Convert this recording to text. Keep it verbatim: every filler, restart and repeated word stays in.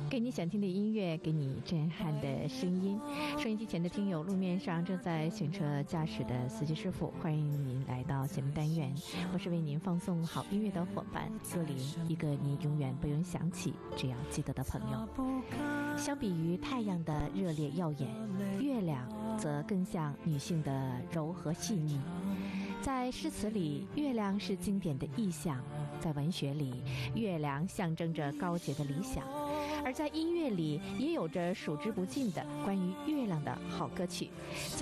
给你想听的音乐，给你震撼的声音。收音机前的听友，路面上正在行车驾驶的司机师傅，欢迎您来到节目单元。我是为您放送好音乐的伙伴若琳，一个你永远不用想起，只要记得的朋友。相比于太阳的热烈耀眼，月亮则更像女性的柔和细腻。在诗词里，月亮是经典的意象；在文学里，月亮象征着高洁的理想；而在音乐里，也有着数之不尽的关于月亮的好歌曲。